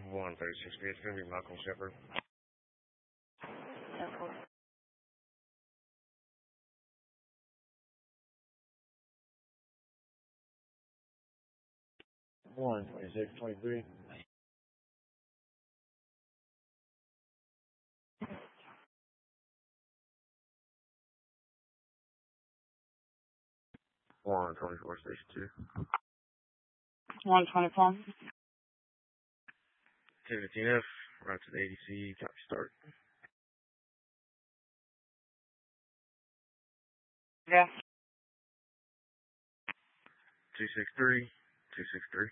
136B, it's going to be Malcolm Shepard. Yeah, cool. 12623. One 24 station 2. 124. 215F, right to the ADC, copy start. Yeah. 263, 263.